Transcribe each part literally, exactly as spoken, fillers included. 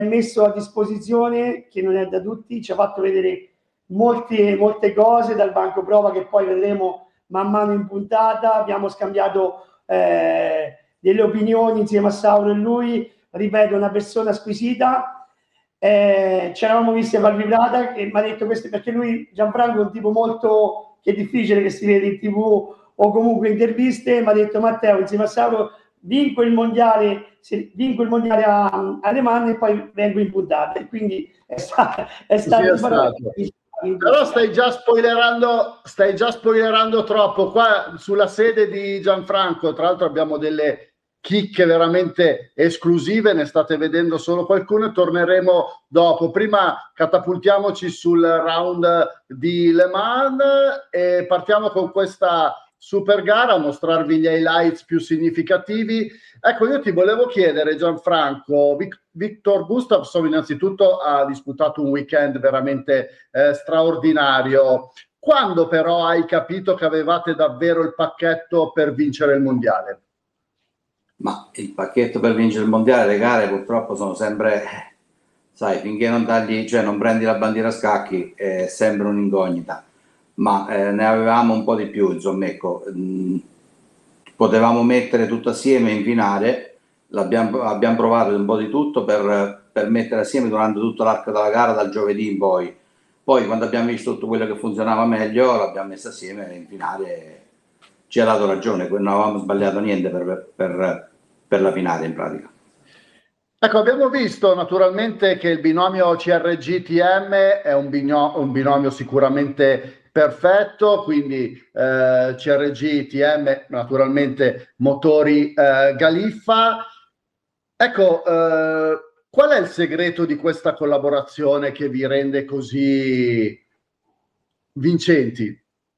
messo a disposizione, che non è da tutti, ci ha fatto vedere molte, molte cose dal banco prova che poi vedremo man mano in puntata. Abbiamo scambiato eh, delle opinioni insieme a Sauro e lui, ripeto, una persona squisita. Eh, ci eravamo visti a Valvibrata e mi ha detto questo perché lui, Gianfranco, è un tipo molto che è difficile che si vede in tv o comunque interviste. Mi ha detto: Matteo, insieme a Sauro vinco il mondiale, vinco il mondiale a, a Le Mans e poi vengo in puntata, e quindi è stato, è stato, è stato. Però stai già spoilerando stai già spoilerando troppo qua sulla sede di Gianfranco. Tra l'altro abbiamo delle chicche veramente esclusive, ne state vedendo solo qualcuno, torneremo dopo. Prima catapultiamoci sul round di Le Mans e partiamo con questa super gara, a mostrarvi gli highlights più significativi. Ecco, io ti volevo chiedere, Gianfranco, Vic- Victor Gustafsson innanzitutto ha disputato un weekend veramente eh, straordinario. Quando però hai capito che avevate davvero il pacchetto per vincere il mondiale? Ma il pacchetto per vincere il mondiale, le gare purtroppo sono sempre, sai, finché non tagli, cioè non prendi la bandiera a scacchi, è sempre un'incognita. Ma eh, ne avevamo un po' di più, insomma, ecco, mh, potevamo mettere tutto assieme in finale, l'abbiamo, abbiamo provato un po' di tutto per, per mettere assieme durante tutto l'arco della gara, dal giovedì in poi. Poi quando abbiamo visto tutto quello che funzionava meglio, l'abbiamo messo assieme e in finale ci ha dato ragione, non avevamo sbagliato niente per, per, per la finale in pratica. Ecco, abbiamo visto naturalmente che il binomio C R G T M è un binomio, un binomio sicuramente perfetto, quindi eh, C R G T M naturalmente motori eh, Galiffa. Ecco, eh, qual è il segreto di questa collaborazione che vi rende così vincenti?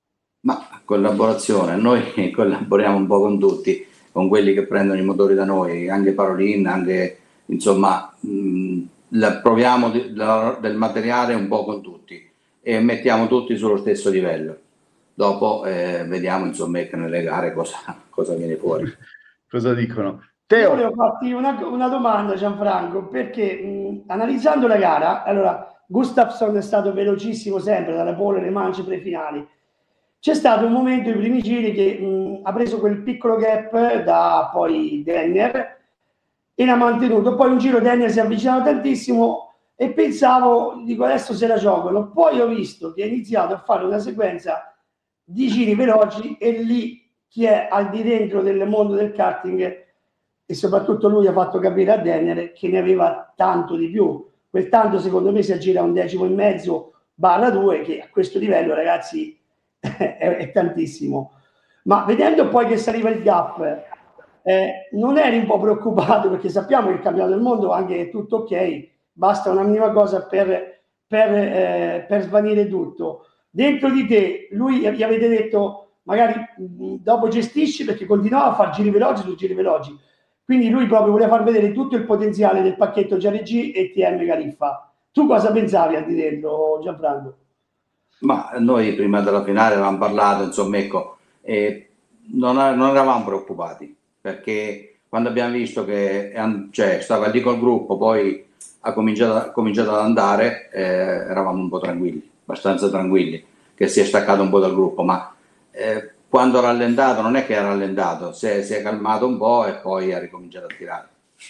Ma collaborazione, noi collaboriamo un po' con tutti, con quelli che prendono i motori da noi, anche Parolin, anche insomma mh, la, proviamo di, la, del materiale un po' con tutti e mettiamo tutti sullo stesso livello. Dopo eh, vediamo insomma che nelle gare cosa, cosa viene fuori. Cosa dicono? Teo. Io volevo farti una, una domanda, Gianfranco, perché mh, analizzando la gara, allora Gustafsson è stato velocissimo sempre dalla pole alle mance prefinali. C'è stato un momento ai primi giri che mh, ha preso quel piccolo gap da poi Denner e l'ha mantenuto. Poi un giro Denner si è avvicinato tantissimo e pensavo, dico adesso se la giocano. Poi ho visto che ha iniziato a fare una sequenza di giri veloci e lì chi è al di dentro del mondo del karting e soprattutto lui ha fatto capire a Denner che ne aveva tanto di più. Quel tanto secondo me si aggira un decimo e mezzo barra due, che a questo livello ragazzi è, è tantissimo. Ma vedendo poi che saliva il gap, eh, non eri un po' preoccupato, perché sappiamo che il campionato del mondo anche è tutto ok, basta una minima cosa per, per, eh, per svanire tutto. Dentro di te, lui gli avete detto magari mh, dopo gestisci, perché continuava a fare giri veloci su giri veloci, quindi lui proprio voleva far vedere tutto il potenziale del pacchetto G R G e T M Galiffa. Tu cosa pensavi al di dentro, Gianfranco? Ma noi prima della finale avevamo parlato, insomma, ecco, e non, non eravamo preoccupati, perché quando abbiamo visto che cioè, stava lì col gruppo, poi ha cominciato, ha cominciato ad andare, eh, eravamo un po' tranquilli, abbastanza tranquilli, che si è staccato un po' dal gruppo, ma eh, quando ha rallentato non è che ha rallentato, si è, si è calmato un po' e poi ha ricominciato a tirare.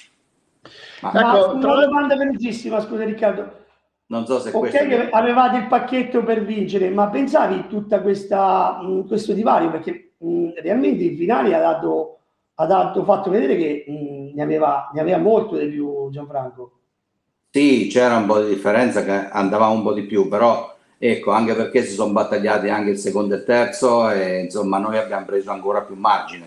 Ma, ecco, ma una domanda velocissima, scusa Riccardo. Non so se ok, questo che avevate il pacchetto per vincere, ma pensavi tutta questa mh, questo divario, perché mh, realmente in finale ha dato, ha dato fatto vedere che mh, ne, aveva, ne aveva molto di più Gianfranco. Sì, c'era un po' di differenza, che andavamo un po' di più, però ecco, anche perché si sono battagliati anche il secondo e il terzo e insomma noi abbiamo preso ancora più margine,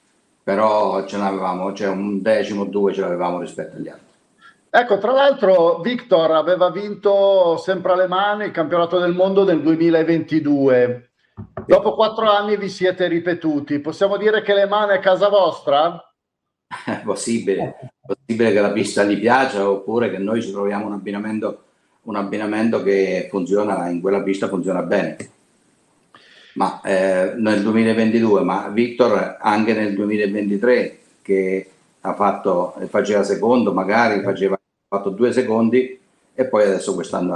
però ce n'avevamo, cioè un decimo o due ce l'avevamo rispetto agli altri. Ecco, tra l'altro Victor aveva vinto sempre alle mani il campionato del mondo nel duemilaventidue. Dopo quattro anni vi siete ripetuti. Possiamo dire che Le Mans è casa vostra? È possibile, è possibile che la pista gli piaccia oppure che noi ci troviamo un abbinamento, un abbinamento che funziona, in quella pista funziona bene. Ma eh, nel duemilaventidue, ma Victor anche nel duemilaventitré che ha fatto, faceva secondo, magari faceva fatto due secondi e poi adesso quest'anno